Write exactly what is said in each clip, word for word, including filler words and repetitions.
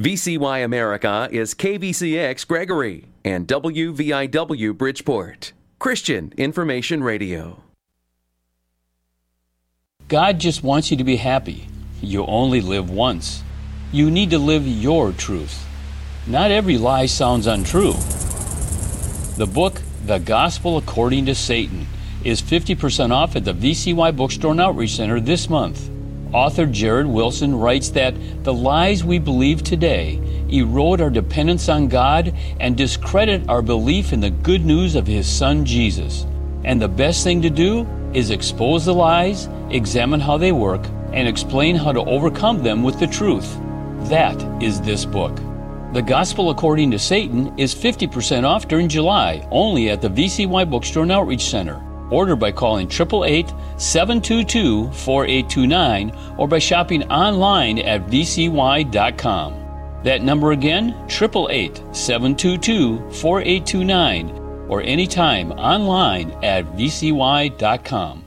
V C Y America is K V C X Gregory and W V I W Bridgeport. Christian Information Radio. God just wants you to be happy. You only live once. You need to live your truth. Not every lie sounds untrue. The book, The Gospel According to Satan, is fifty percent off at the V C Y Bookstore and Outreach Center this month. Author Jared Wilson writes that the lies we believe today erode our dependence on God and discredit our belief in the good news of His Son Jesus. And the best thing to do is expose the lies, examine how they work, and explain how to overcome them with the truth. That is this book. The Gospel According to Satan is fifty percent off during July, only at the V C Y Bookstore and Outreach Center. Order by calling eight eight eight, seven two two, four eight two nine or by shopping online at v c y dot com. That number again, eight eight eight, seven two two, four eight two nine or anytime online at v c y dot com.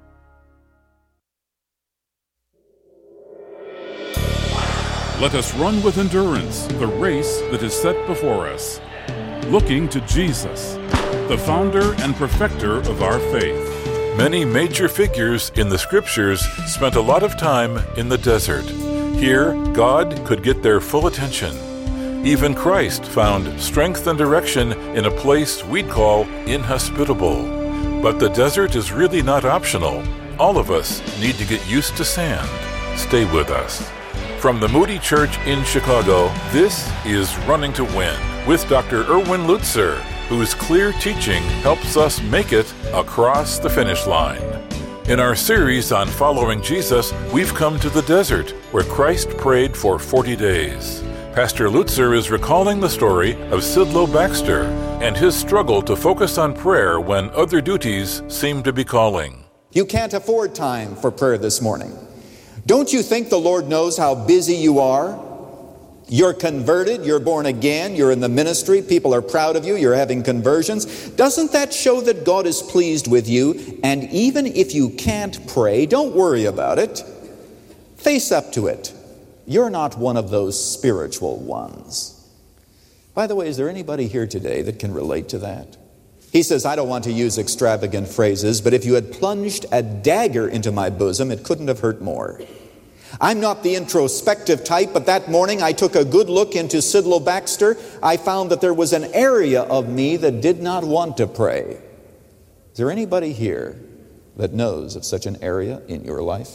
Let us run with endurance the race that is set before us, looking to Jesus, the founder and perfecter of our faith. Many major figures in the Scriptures spent a lot of time in the desert. Here, God could get their full attention. Even Christ found strength and direction in a place we'd call inhospitable. But the desert is really not optional. All of us need to get used to sand. Stay with us. From the Moody Church in Chicago, this is Running to Win with Doctor Erwin Lutzer, whose clear teaching helps us make it across the finish line. In our series on following Jesus, we've come to the desert, where Christ prayed for forty days. Pastor Lutzer is recalling the story of Sidlow Baxter and his struggle to focus on prayer when other duties seem to be calling. You can't afford time for prayer this morning. Don't you think the Lord knows how busy you are? You're converted, you're born again, you're in the ministry, people are proud of you, you're having conversions. Doesn't that show that God is pleased with you? And even if you can't pray, don't worry about it. Face up to it. You're not one of those spiritual ones. By the way, is there anybody here today that can relate to that? He says, I don't want to use extravagant phrases, but if you had plunged a dagger into my bosom, it couldn't have hurt more. I'm not the introspective type, but that morning I took a good look into Sidlow Baxter. I found that there was an area of me that did not want to pray. Is there anybody here that knows of such an area in your life?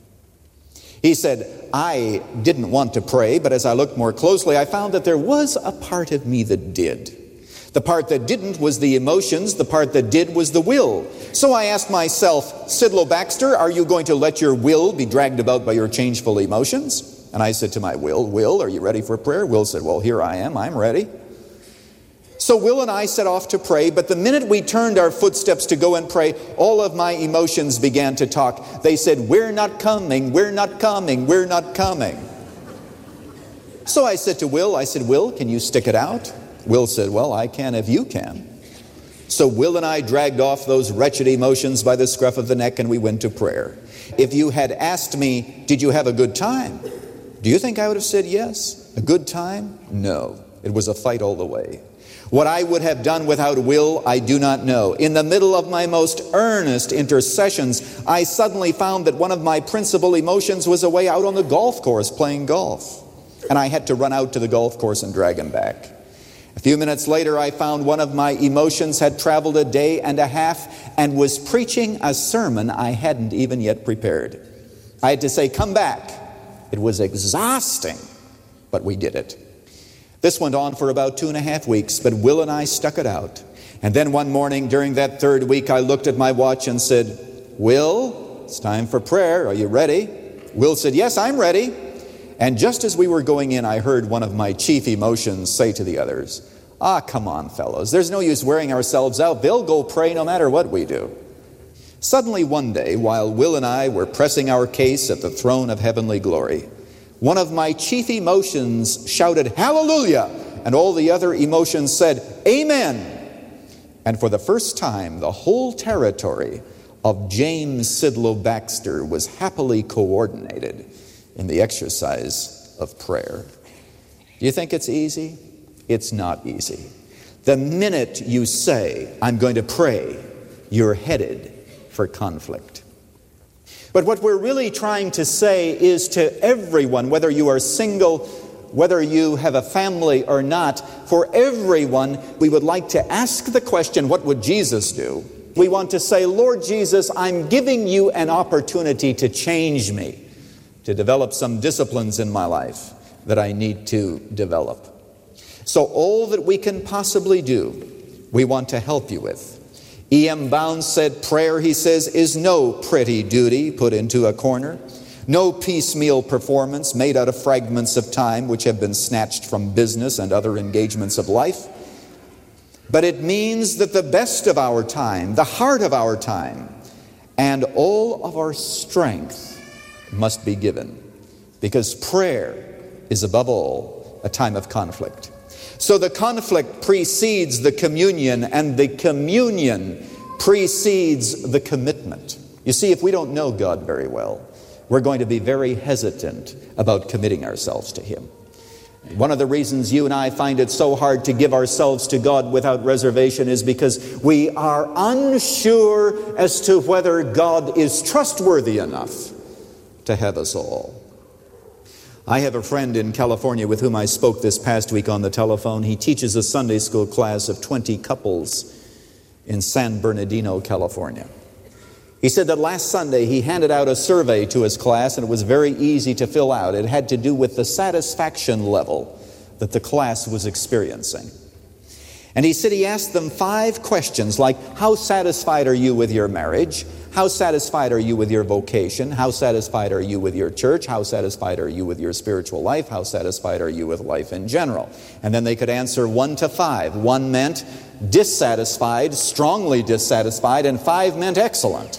He said, I didn't want to pray, but as I looked more closely, I found that there was a part of me that did. The part that didn't was the emotions. The part that did was the will. So I asked myself, Sidlow Baxter, are you going to let your will be dragged about by your changeful emotions? And I said to my will, Will, are you ready for prayer? Will said, well, here I am. I'm ready. So Will and I set off to pray, but the minute we turned our footsteps to go and pray, all of my emotions began to talk. They said, we're not coming, we're not coming, we're not coming. So I said to Will, I said, Will, can you stick it out? Will said, well, I can if you can. So Will and I dragged off those wretched emotions by the scruff of the neck and we went to prayer. If you had asked me, did you have a good time? Do you think I would have said yes? A good time? No. It was a fight all the way. What I would have done without Will, I do not know. In the middle of my most earnest intercessions, I suddenly found that one of my principal emotions was away out on the golf course playing golf. And I had to run out to the golf course and drag him back. A few minutes later, I found one of my emotions had traveled a day and a half and was preaching a sermon I hadn't even yet prepared. I had to say, come back. It was exhausting, but we did it. This went on for about two and a half weeks, but Will and I stuck it out. And then one morning during that third week, I looked at my watch and said, Will, it's time for prayer. Are you ready? Will said, yes, I'm ready. And just as we were going in, I heard one of my chief emotions say to the others, ah, come on, fellows. There's no use wearing ourselves out. They'll go pray no matter what we do. Suddenly one day, while Will and I were pressing our case at the throne of heavenly glory, one of my chief emotions shouted, hallelujah! And all the other emotions said, amen! And for the first time, the whole territory of James Sidlow Baxter was happily coordinated in the exercise of prayer. Do you think it's easy? It's not easy. The minute you say, I'm going to pray, you're headed for conflict. But what we're really trying to say is to everyone, whether you are single, whether you have a family or not, for everyone, we would like to ask the question, what would Jesus do? We want to say, Lord Jesus, I'm giving you an opportunity to change me, to develop some disciplines in my life that I need to develop. So all that we can possibly do, we want to help you with. E M Bounds said, prayer, he says, is no pretty duty put into a corner, no piecemeal performance made out of fragments of time which have been snatched from business and other engagements of life. But it means that the best of our time, the heart of our time, and all of our strength must be given, because prayer is above all a time of conflict. So the conflict precedes the communion, and the communion precedes the commitment. You see, if we don't know God very well, we're going to be very hesitant about committing ourselves to Him. One of the reasons you and I find it so hard to give ourselves to God without reservation is because we are unsure as to whether God is trustworthy enough to have us all. I have a friend in California with whom I spoke this past week on the telephone. He teaches a Sunday school class of twenty couples in San Bernardino, California. He said that last Sunday he handed out a survey to his class, and it was very easy to fill out. It had to do with the satisfaction level that the class was experiencing. And he said he asked them five questions like, how satisfied are you with your marriage? How satisfied are you with your vocation? How satisfied are you with your church? How satisfied are you with your spiritual life? How satisfied are you with life in general? And then they could answer one to five. One meant dissatisfied, strongly dissatisfied, and five meant excellent.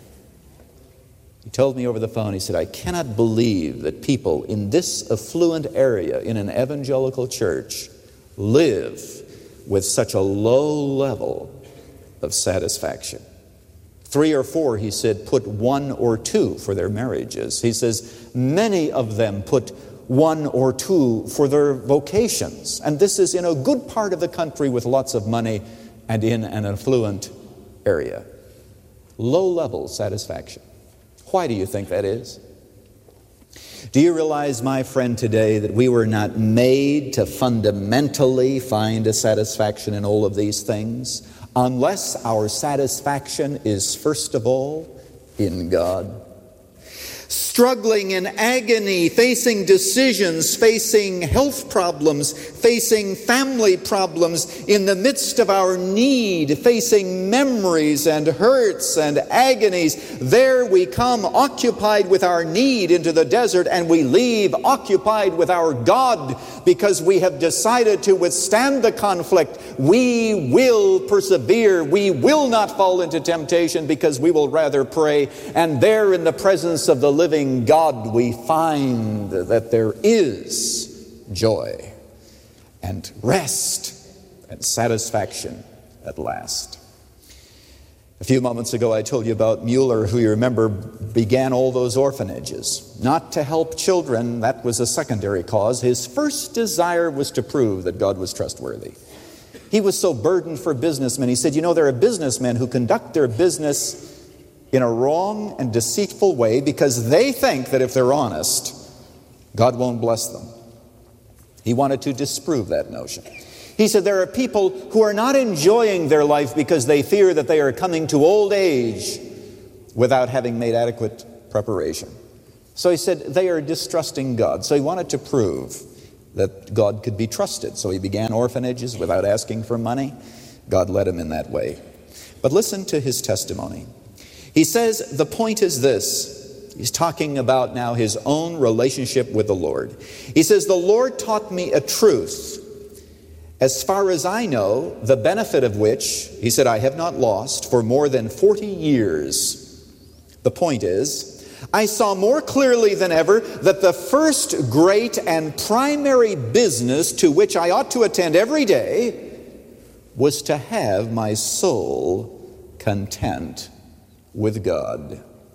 He told me over the phone, he said, I cannot believe that people in this affluent area in an evangelical church live with such a low level of satisfaction. Three or four, he said, put one or two for their marriages. He says, many of them put one or two for their vocations. And this is in a good part of the country with lots of money and in an affluent area. Low-level satisfaction. Why do you think that is? Do you realize, my friend, today that we were not made to fundamentally find a satisfaction in all of these things unless our satisfaction is first of all in God? Struggling in agony, facing decisions, facing health problems, facing family problems, in the midst of our need, facing memories and hurts and agonies. There we come occupied with our need into the desert, and we leave occupied with our God because we have decided to withstand the conflict. We will persevere. We will not fall into temptation because we will rather pray. And there in the presence of the living God, we find that there is joy and rest and satisfaction at last. A few moments ago, I told you about Mueller, who you remember began all those orphanages. Not to help children, that was a secondary cause. His first desire was to prove that God was trustworthy. He was so burdened for businessmen. He said, you know, there are businessmen who conduct their business in a wrong and deceitful way because they think that if they're honest, God won't bless them. He wanted to disprove that notion. He said there are people who are not enjoying their life because they fear that they are coming to old age without having made adequate preparation. So he said they are distrusting God. So he wanted to prove that God could be trusted. So he began orphanages without asking for money. God led him in that way. But listen to his testimony. He says the point is this. He's talking about now his own relationship with the Lord. He says, the Lord taught me a truth, as far as I know, the benefit of which, he said, I have not lost for more than forty years. The point is, I saw more clearly than ever that the first great and primary business to which I ought to attend every day was to have my soul content with God.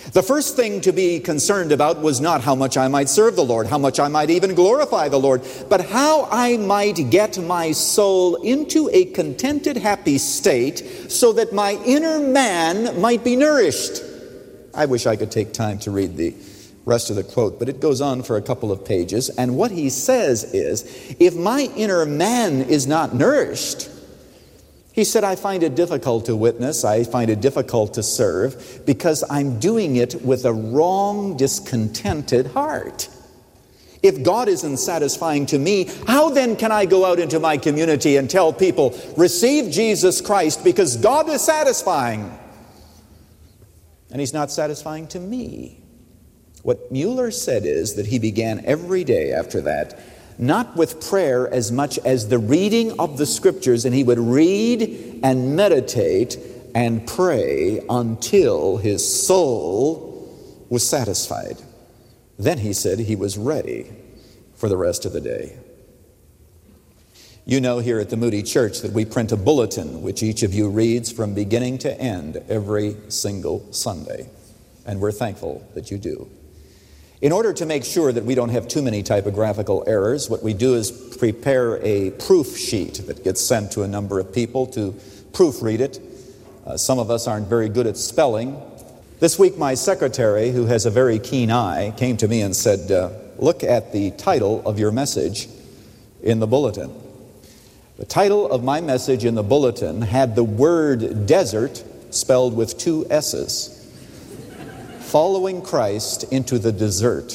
The first thing to be concerned about was not how much I might serve the Lord, how much I might even glorify the Lord, but how I might get my soul into a contented, happy state so that my inner man might be nourished. I wish I could take time to read the rest of the quote, but it goes on for a couple of pages, and what he says is, if my inner man is not nourished, he said, I find it difficult to witness, I find it difficult to serve, because I'm doing it with a wrong, discontented heart. If God isn't satisfying to me, how then can I go out into my community and tell people, receive Jesus Christ because God is satisfying? And He's not satisfying to me. What Mueller said is that he began every day after that not with prayer as much as the reading of the Scriptures, and he would read and meditate and pray until his soul was satisfied. Then he said he was ready for the rest of the day. You know here at the Moody Church that we print a bulletin which each of you reads from beginning to end every single Sunday, and we're thankful that you do. In order to make sure that we don't have too many typographical errors, what we do is prepare a proof sheet that gets sent to a number of people to proofread it. Uh, some of us aren't very good at spelling. This week my secretary, who has a very keen eye, came to me and said, uh, look at the title of your message in the bulletin. The title of my message in the bulletin had the word desert spelled with two S's. Following Christ into the desert.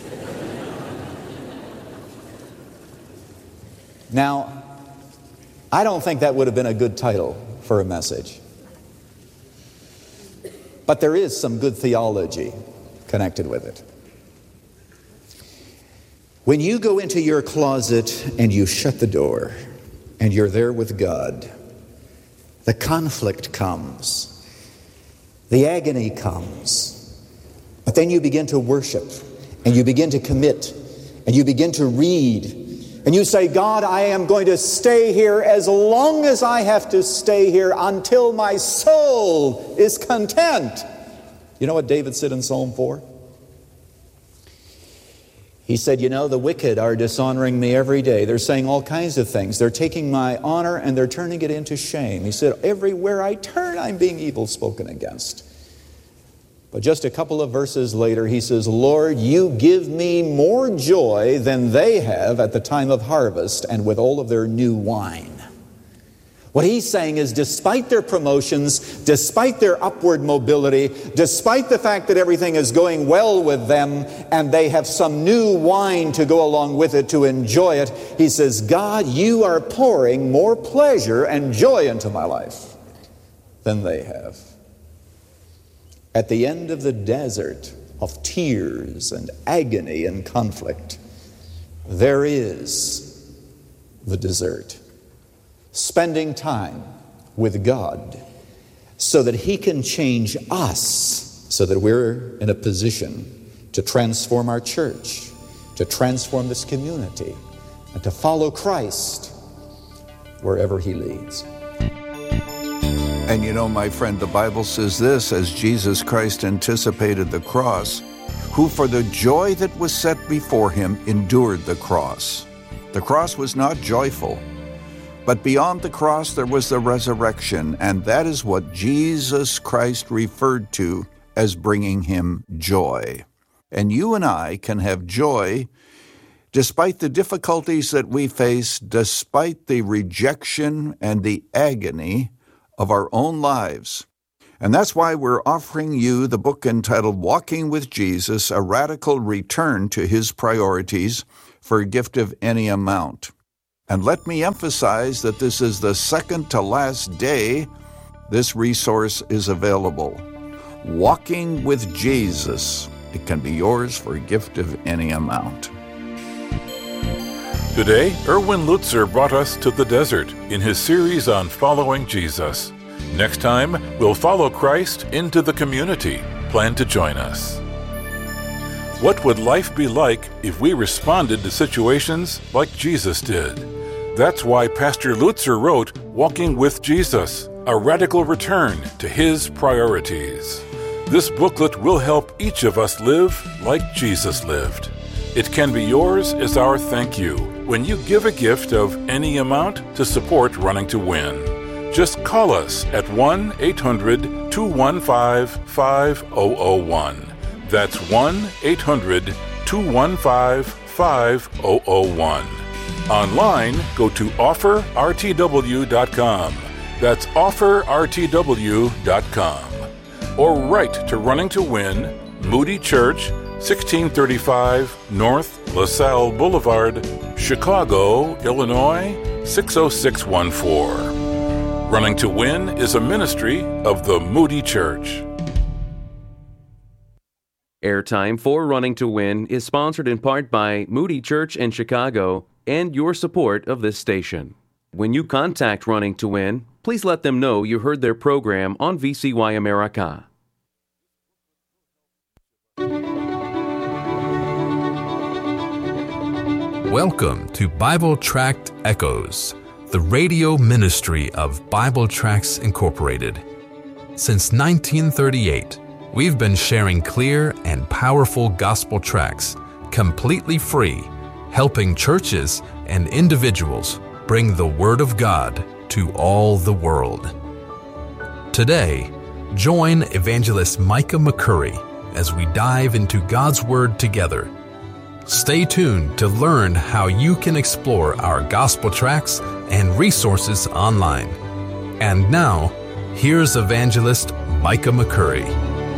Now, I don't think that would have been a good title for a message. But there is some good theology connected with it. When you go into your closet and you shut the door and you're there with God, the conflict comes, the agony comes. But then you begin to worship, and you begin to commit, and you begin to read, and you say, God, I am going to stay here as long as I have to stay here until my soul is content. You know what David said in Psalm four? He said, you know, the wicked are dishonoring me every day. They're saying all kinds of things. They're taking my honor and they're turning it into shame. He said, everywhere I turn, I'm being evil spoken against. But just a couple of verses later, he says, Lord, you give me more joy than they have at the time of harvest and with all of their new wine. What he's saying is, despite their promotions, despite their upward mobility, despite the fact that everything is going well with them and they have some new wine to go along with it to enjoy it, he says, God, you are pouring more pleasure and joy into my life than they have. At the end of the desert of tears and agony and conflict, there is the desert. Spending time with God so that He can change us so that we're in a position to transform our church, to transform this community, and to follow Christ wherever He leads. And you know, my friend, the Bible says this, as Jesus Christ anticipated the cross, who for the joy that was set before Him endured the cross. The cross was not joyful, but beyond the cross there was the resurrection, and that is what Jesus Christ referred to as bringing Him joy. And you and I can have joy despite the difficulties that we face, despite the rejection and the agony of our own lives. And that's why we're offering you the book entitled Walking with Jesus, A Radical Return to His Priorities, for a gift of any amount. And let me emphasize that this is the second to last day this resource is available. Walking with Jesus. It can be yours for a gift of any amount. Today, Erwin Lutzer brought us to the desert in his series on following Jesus. Next time, we'll follow Christ into the community. Plan to join us. What would life be like if we responded to situations like Jesus did? That's why Pastor Lutzer wrote Walking with Jesus, a radical return to His priorities. This booklet will help each of us live like Jesus lived. It can be yours as our thank you when you give a gift of any amount to support Running to Win. Just call us at one eight hundred two one five five zero zero one. That's one eight hundred two one five five zero zero one. Online, go to offer r t w dot com. That's offer r t w dot com. Or write to Running to Win, Moody Church, sixteen thirty-five North LaSalle Boulevard, Chicago, Illinois, six oh six one four. Running to Win is a ministry of the Moody Church. Airtime for Running to Win is sponsored in part by Moody Church in Chicago and your support of this station. When you contact Running to Win, please let them know you heard their program on V C Y America. Welcome to Bible Tract Echoes, the radio ministry of Bible Tracts Incorporated. Since nineteen thirty-eight, we've been sharing clear and powerful gospel tracts, completely free, helping churches and individuals bring the Word of God to all the world. Today, join Evangelist Micah McCurry as we dive into God's Word together. Stay tuned to learn how you can explore our gospel tracts and resources online. And now, here's Evangelist Micah McCurry.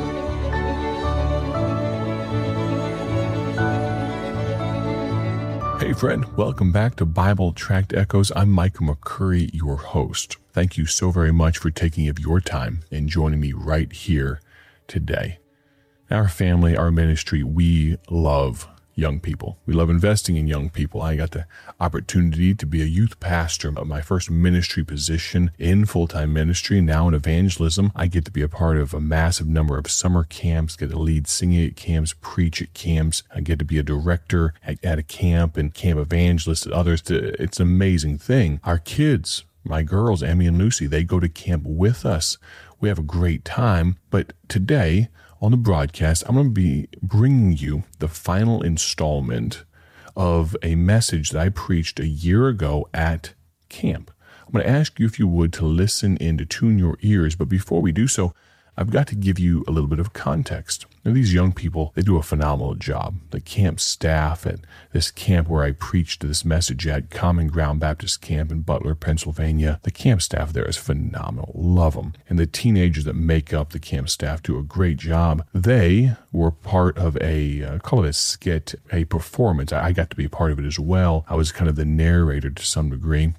Hey friend, welcome back to Bible Tract Echoes. I'm Micah McCurry, your host. Thank you so very much for taking of your time and joining me right here today. Our family, our ministry, we love young people. We love investing in young people. I got the opportunity to be a youth pastor, my first ministry position in full-time ministry, now in evangelism. I get to be a part of a massive number of summer camps, get to lead singing at camps, preach at camps. I get to be a director at, at a camp and camp evangelist at others. To, it's an amazing thing. Our kids, my girls, Emmy and Lucy, they go to camp with us. We have a great time. But today, on the broadcast, I'm going to be bringing you the final installment of a message that I preached a year ago at camp. I'm going to ask you, if you would, to listen and to tune your ears. But before we do so, I've got to give you a little bit of context. Now, these young people, they do a phenomenal job. The camp staff at this camp where I preached this message at, Common Ground Baptist Camp in Butler, Pennsylvania, the camp staff there is phenomenal. Love them. And the teenagers that make up the camp staff do a great job. They were part of a, uh, call it a skit, a performance. I got to be a part of it as well. I was kind of the narrator to some degree.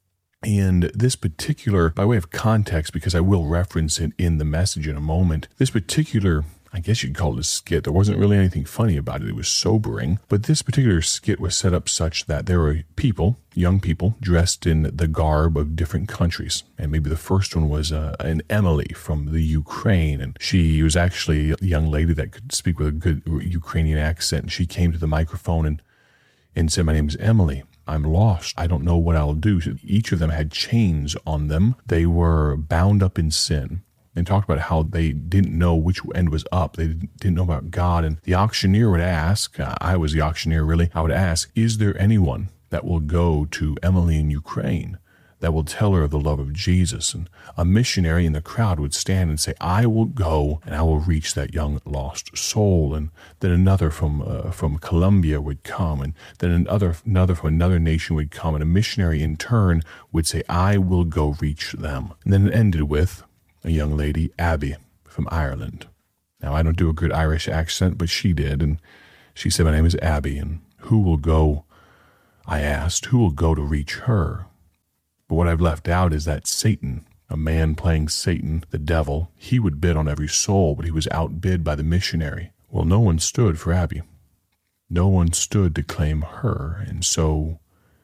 And this particular, by way of context, because I will reference it in the message in a moment, this particular, I guess you'd call it a skit. There wasn't really anything funny about it. It was sobering. But this particular skit was set up such that there were people, young people, dressed in the garb of different countries. And maybe the first one was uh, an Emily from the Ukraine. And she was actually a young lady that could speak with a good Ukrainian accent. And she came to the microphone and, and said, "My name is Emily. I'm lost. I don't know what I'll do." Each of them had chains on them. They were bound up in sin, and talked about how they didn't know which end was up. They didn't know about God. And the auctioneer would ask, uh, I was the auctioneer really, I would ask, is there anyone that will go to Emily in Ukraine that will tell her of the love of Jesus? And a missionary in the crowd would stand and say, I will go and I will reach that young lost soul. And then another from uh, from Colombia would come, and then another another from another nation would come, and a missionary in turn would say, I will go reach them. And then it ended with a young lady, Abby, from Ireland. Now, I don't do a good Irish accent, but she did, and she said, my name is Abby, and who will go, I asked, who will go to reach her? But what I've left out is that Satan, a man playing Satan, the devil, he would bid on every soul, but he was outbid by the missionary. Well, no one stood for Abby. No one stood to claim her, and so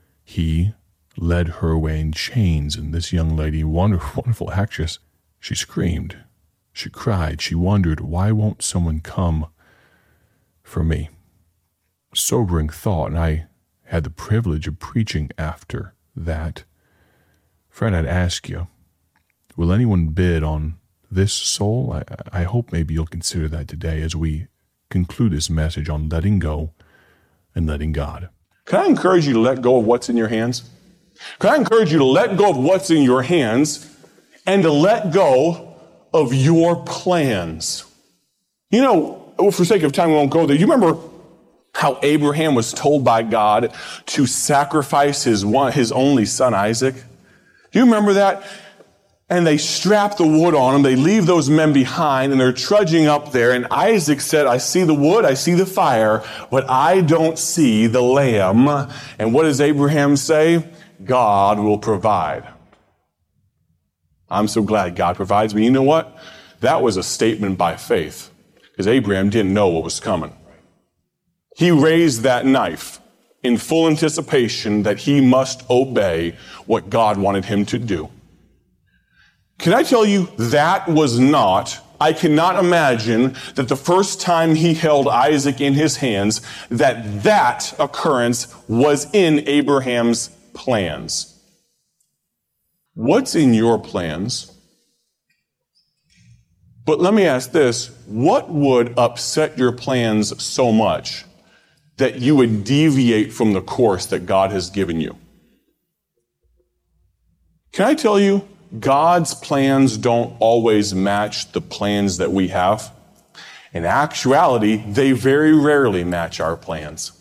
he led her away in chains, and this young lady, wonderful, wonderful actress, she screamed, she cried, she wondered, why won't someone come for me? Sobering thought, and I had the privilege of preaching after that. Friend, I'd ask you, will anyone bid on this soul? I, I hope maybe you'll consider that today as we conclude this message on letting go and letting God. Can I encourage you to let go of what's in your hands? Can I encourage you to let go of what's in your hands and to let go of your plans? You know, for sake of time, we won't go there. You remember how Abraham was told by God to sacrifice his one, his only son, Isaac? Do you remember that? And they strap the wood on him. They leave those men behind, and they're trudging up there. And Isaac said, I see the wood, I see the fire, but I don't see the lamb. And what does Abraham say? God will provide. I'm so glad God provides. But you know what? That was a statement by faith, because Abraham didn't know what was coming. He raised that knife in full anticipation that he must obey what God wanted him to do. Can I tell you, that was not, I cannot imagine that the first time he held Isaac in his hands, that that occurrence was in Abraham's plans. What's in your plans? But let me ask this, what would upset your plans so much that you would deviate from the course that God has given you? Can I tell you, God's plans don't always match the plans that we have. In actuality, they very rarely match our plans.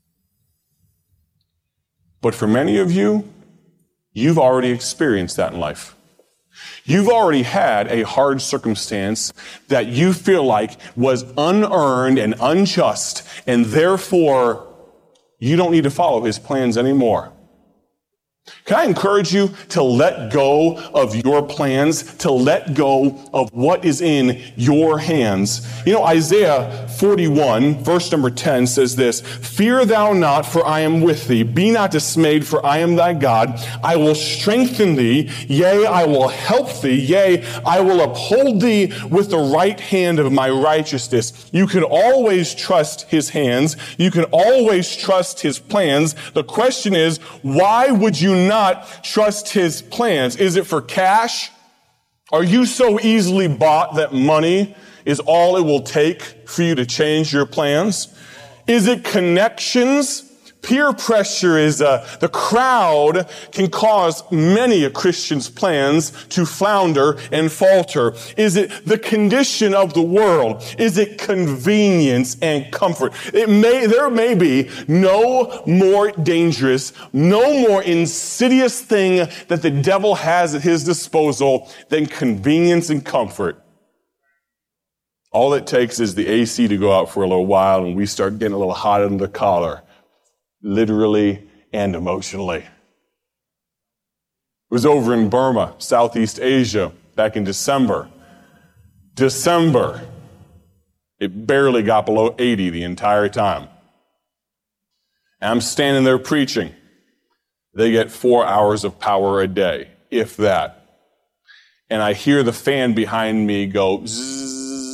But for many of you, you've already experienced that in life. You've already had a hard circumstance that you feel like was unearned and unjust, and therefore you don't need to follow his plans anymore. Can I encourage you to let go of your plans, to let go of what is in your hands? You know, Isaiah forty-one, verse number ten says this, Fear thou not, for I am with thee. Be not dismayed, for I am thy God. I will strengthen thee. Yea, I will help thee. Yea, I will uphold thee with the right hand of my righteousness. You can always trust his hands. You can always trust his plans. The question is, why would you not trust his plans? Is it for cash? Are you so easily bought that money is all it will take for you to change your plans? Is it connections? Peer pressure is, uh, the crowd can cause many a Christian's plans to flounder and falter. Is it the condition of the world? Is it convenience and comfort? It may, there may be no more dangerous, no more insidious thing that the devil has at his disposal than convenience and comfort. All it takes is the A C to go out for a little while and we start getting a little hot under the collar. Literally and emotionally. It was over in Burma, Southeast Asia, back in December. December. It barely got below eighty the entire time. And I'm standing there preaching. They get four hours of power a day, if that. And I hear the fan behind me go zzz.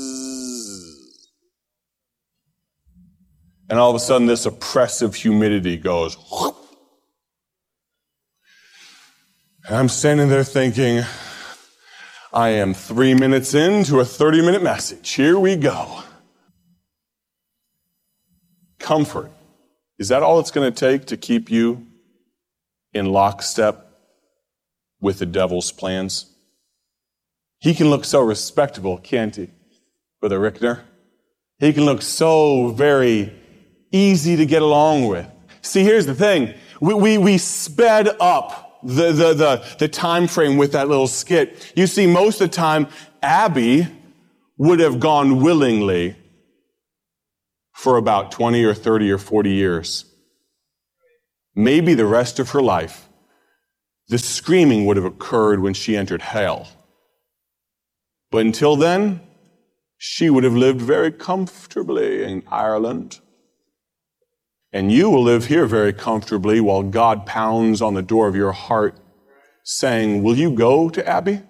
And all of a sudden, this oppressive humidity goes whoop. And I'm standing there thinking, I am three minutes into a thirty-minute message. Here we go. Comfort. Is that all it's going to take to keep you in lockstep with the devil's plans? He can look so respectable, can't he, Brother Rickner? He can look so very easy to get along with. See, here's the thing. We, we, we sped up the, the, the, the time frame with that little skit. You see, most of the time, Abby would have gone willingly for about twenty or thirty or forty years. Maybe the rest of her life. The screaming would have occurred when she entered hell. But until then, she would have lived very comfortably in Ireland. And you will live here very comfortably while God pounds on the door of your heart saying, will you go to Abby?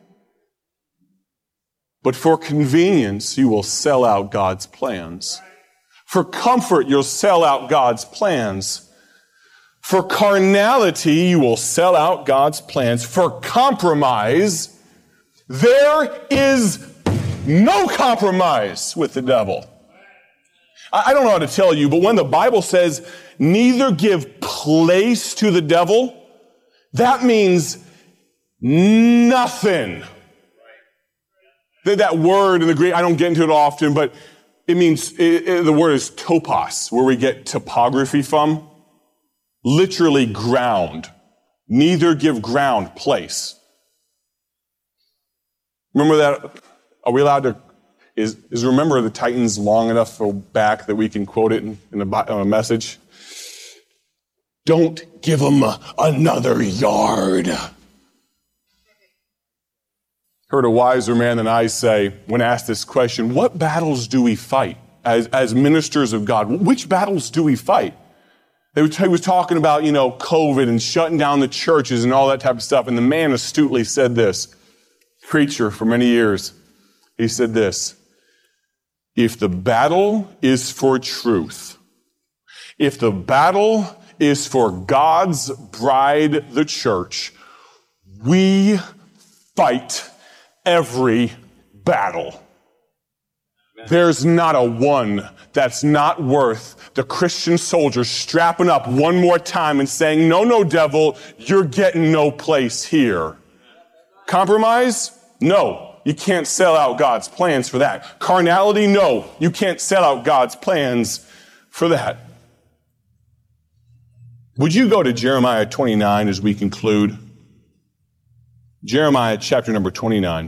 But for convenience, you will sell out God's plans. For comfort, you'll sell out God's plans. For carnality, you will sell out God's plans. For compromise, there is no compromise with the devil. I, I don't know how to tell you, but when the Bible says, neither give place to the devil, that means nothing. That, that word in the Greek, I don't get into it often, but it means, it, it, the word is topos, where we get topography from. Literally ground. Neither give ground place. Remember that? Are we allowed to, is, is Remember the Titans long enough back that we can quote it in, in a, a message? Don't give them another yard. Heard a wiser man than I say, when asked this question, what battles do we fight as, as ministers of God? Which battles do we fight? They were, he was talking about, you know, COVID and shutting down the churches and all that type of stuff. And the man astutely said this, preacher for many years, he said this, if the battle is for truth, if the battle is for God's bride, the church, we fight every battle. There's not a one that's not worth the Christian soldier strapping up one more time and saying, no, no, devil, you're getting no place here. Compromise? No, you can't sell out God's plans for that. Carnality? No, you can't sell out God's plans for that. Would you go to Jeremiah twenty-nine as we conclude? Jeremiah chapter number twenty-nine.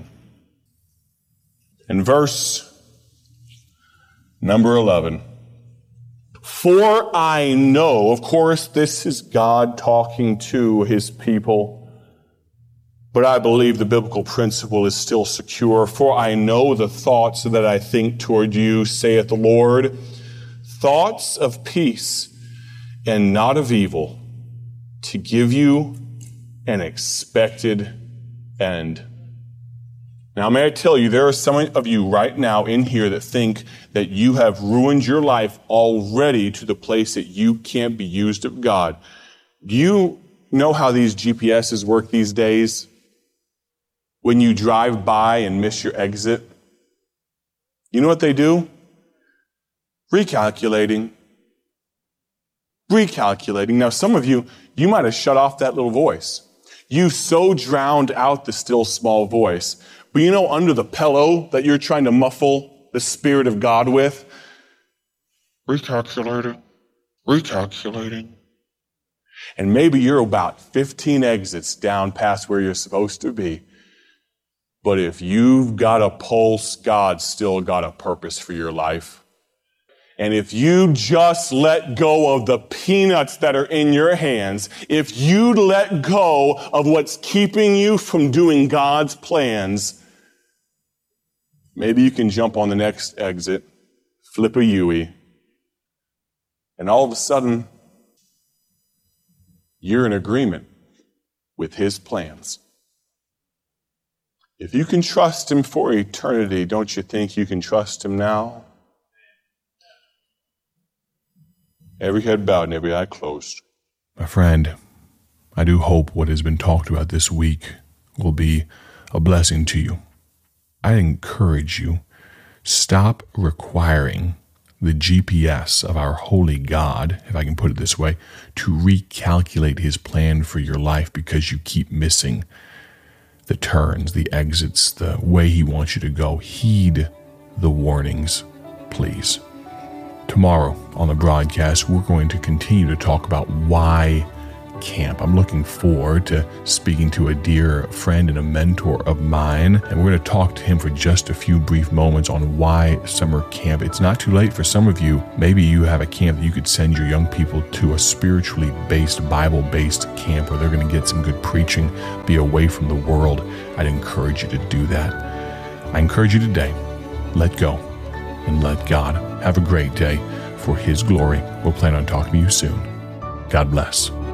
And verse number eleven. For I know, of course, this is God talking to his people, but I believe the biblical principle is still secure. For I know the thoughts that I think toward you, saith the Lord, thoughts of peace and not of evil, to give you an expected end. Now, may I tell you, there are some of you right now in here that think that you have ruined your life already to the place that you can't be used of God. Do you know how these G P S's work these days? When you drive by and miss your exit, you know what they do? Recalculating. Recalculating. Now, some of you, you might have shut off that little voice. You so drowned out the still small voice. But you know, under the pillow that you're trying to muffle the Spirit of God with, recalculating, recalculating. And maybe you're about fifteen exits down past where you're supposed to be. But if you've got a pulse, God's still got a purpose for your life. And if you just let go of the peanuts that are in your hands, if you let go of what's keeping you from doing God's plans, maybe you can jump on the next exit, flip a U-ey, and all of a sudden, you're in agreement with his plans. If you can trust him for eternity, don't you think you can trust him now? Every head bowed and every eye closed. My friend, I do hope what has been talked about this week will be a blessing to you. I encourage you, stop requiring the G P S of our holy God, if I can put it this way, to recalculate his plan for your life because you keep missing the turns, the exits, the way he wants you to go. Heed the warnings, please. Tomorrow on the broadcast, we're going to continue to talk about why camp. I'm looking forward to speaking to a dear friend and a mentor of mine, and we're going to talk to him for just a few brief moments on why summer camp. It's not too late for some of you. Maybe you have a camp that you could send your young people to, a spiritually based, Bible-based camp where they're going to get some good preaching, be away from the world. I'd encourage you to do that. I encourage you today, let go and let God. Have a great day for his glory. We'll plan on talking to you soon. God bless.